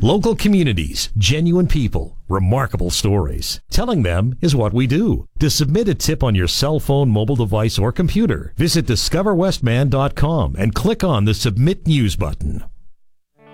Local communities, genuine people, remarkable stories. Telling them is what we do. To submit a tip on your cell phone, mobile device, or computer, visit discoverwestman.com and click on the Submit News button.